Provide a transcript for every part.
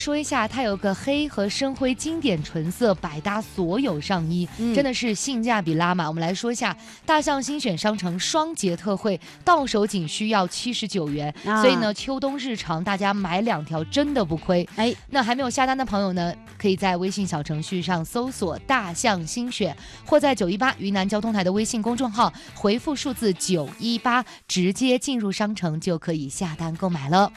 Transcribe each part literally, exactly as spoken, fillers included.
说一下，它有个黑和深灰经典纯色百搭所有上衣，嗯、真的是性价比拉满。我们来说一下大象新选商城双节特惠，到手仅需要七十九元、啊，所以呢，秋冬日常大家买两条真的不亏。哎，那还没有下单的朋友呢，可以在微信小程序上搜索“大象新选”，或在九一八云南交通台的微信公众号回复数字九一八，直接进入商城就可以下单购买了。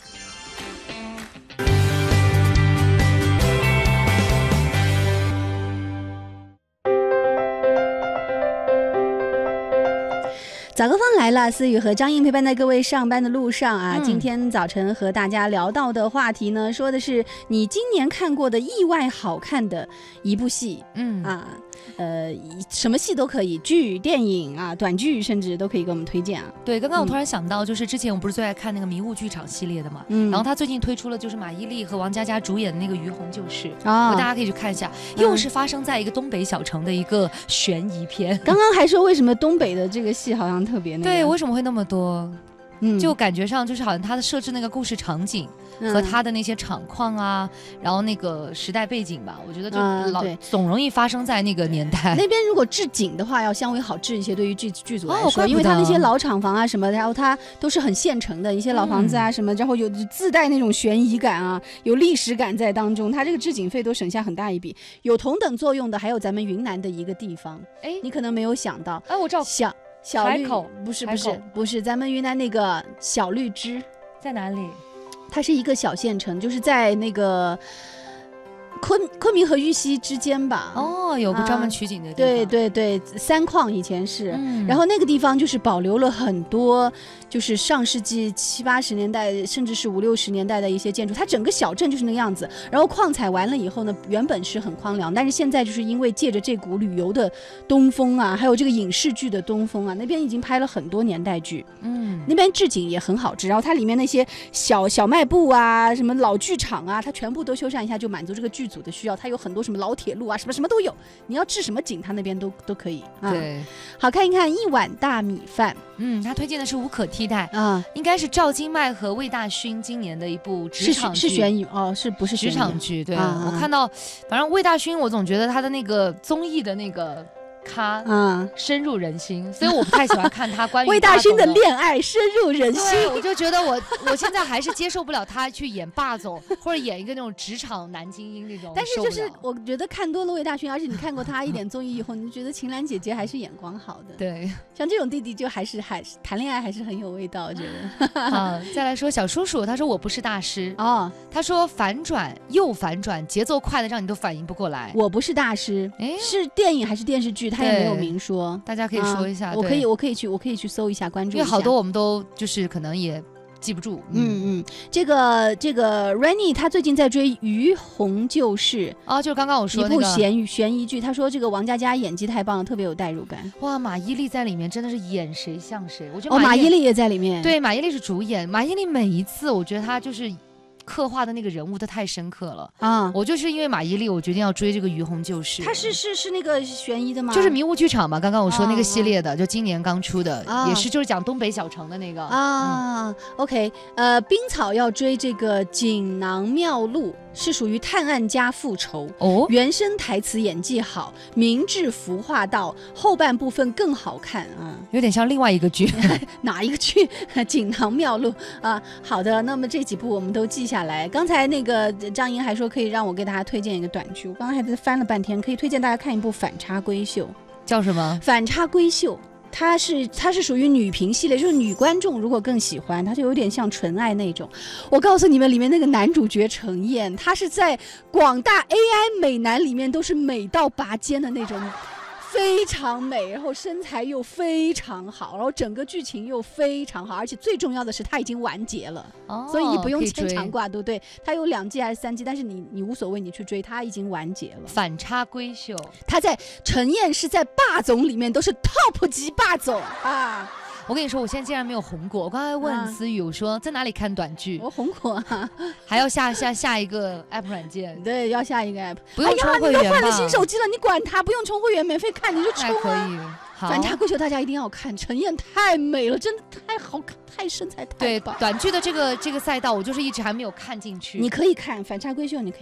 早高峰来了，思雨和张英陪伴在各位上班的路上啊、嗯。今天早晨和大家聊到的话题呢，说的是你今年看过的意外好看的一部戏，嗯啊，呃，什么戏都可以，剧、电影啊、短剧，甚至都可以给我们推荐啊。 对，刚刚我突然想到，就是之前我不是最爱看那个迷雾剧场系列的嘛，嗯，然后他最近推出了就是马伊琍和王佳佳主演的那个《于洪救世》啊，大家可以去看一下，又是发生在一个东北小城的一个悬疑片。 刚刚还说为什么东北的这个戏好像特别那个， 对，为什么会那么多？嗯，就感觉上就是好像他的设置那个故事场景和他的那些场况啊、嗯，然后那个时代背景吧，我觉得就老、嗯、总容易发生在那个年代。 那边如果置景的话，要相对好置一些，对于剧剧组来说、哦，因为他那些老厂房啊什么，然后它都是很现成的一些老房子啊什么，嗯、然后有自带那种悬疑感啊，有历史感在当中，它这个置景费都省下很大一笔。有同等作用的还有咱们云南的一个地方，哎，你可能没有想到， 哎，我知道， 小。小绿口不是不是不是，咱们云南那个小绿枝在哪里？ 它是一个小县城，就是在那个昆昆明和玉溪之间吧。 哦，有个专门取景的地方。 啊、对对对，三矿以前是、嗯，然后那个地方就是保留了很多，就是上世纪七八十年代，甚至是五六十年代的一些建筑。它整个小镇就是那个样子。然后矿采完了以后呢，原本是很荒凉，但是现在就是因为借着这股旅游的东风啊，还有这个影视剧的东风啊，那边已经拍了很多年代剧。嗯，那边置景也很好置，然后它里面那些小小卖部啊，什么老剧场啊，它全部都修缮一下，就满足这个剧组的需要。它有很多什么老铁路啊，什么什么都有。你要置什么景，它那边都都可以。啊、 对， 好，看一看一碗大米饭。 嗯，他推荐的是无可替代啊，应该是赵今麦和魏大勋今年的一部职场剧， 是是悬疑哦，是不是职场剧？对、啊，我看到，反正魏大勋，我总觉得他的那个综艺的那个。咖嗯深入人心，所以我不太喜欢看他关于魏大勋的恋爱深入人心。 对，我就觉得我我现在还是接受不了他去演霸总或者演一个那种职场男精英那种。 但是就是我觉得看多了魏大勋，而且你看过他一点综艺以后，你就觉得秦岚姐姐还是眼光好的。 对， 像这种弟弟就还是还是谈恋爱还是很有味道，我觉得。 好，再来说小叔叔，他说我不是大师哦，他说反转又反转，节奏快的让你都反应不过来。 我不是大师，哎，是电影还是电视剧？他也没有明说， 大家可以说一下。 啊、我可以，我可以去，我可以去搜一下，关注一下。 因为好多我们都就是可能也记不住。 嗯嗯，这个这个 Rainy 他最近在追《于洪救世》 哦，就是刚刚我说的、那个、一部悬悬疑剧。他说这个王佳佳演技太棒了，特别有代入感。 哇，马伊琍在里面真的是演谁像谁。我觉得哦，马伊琍也在里面。 对，马伊琍是主演。马伊琍每一次，我觉得她就是。刻画的那个人物他太深刻了啊！我就是因为马伊琍，我决定要追这个《于洪救世》。 他是是是那个悬疑的吗？ 就是迷雾剧场嘛，刚刚我说那个系列的，啊、就今年刚出的，啊、也是就是讲东北小城的那个啊。嗯、OK， 呃，冰草要追这个锦囊妙录。是属于探案加复仇哦，原声台词演技好，明智服化道，后半部分更好看啊， 有点像另外一个剧， 哪一个剧？锦囊妙录啊。好的，那么这几部我们都记下来。刚才那个张莹还说可以让我给大家推荐一个短剧，我刚刚还在翻了半天，可以推荐大家看一部《反差闺秀》， 叫什么？ 反差闺秀。它是它是属于女频系列，就是女观众如果更喜欢，它就有点像纯爱那种。我告诉你们，里面那个男主角程燕，他是在广大 A I 美男里面都是美到拔尖的那种，非常美，然后身材又非常好，然后整个剧情又非常好，而且最重要的是它已经完结了，哦、所以你不用牵肠挂肚，对，它有两季还是三季，但是你你无所谓，你去追，它已经完结了。 反差闺秀， 他在陈燕是在霸总里面都是 top 级霸总啊。 我跟你说，我现在竟然没有红过。我刚才问思雨，我说在哪里看短剧？ 我红过啊， 还要下下下一个 app 软件。 对，要下一个 app。 不用充会员吧？ 哎呀，你都换了新手机了，你管它？不用充会员，免费看你就充啊。 可以。 反差闺秀大家一定要看，陈燕太美了，真的太好看，太身材太棒。 对，短剧的这个这个赛道，我就是一直还没有看进去。 你可以看反差闺秀，你可以。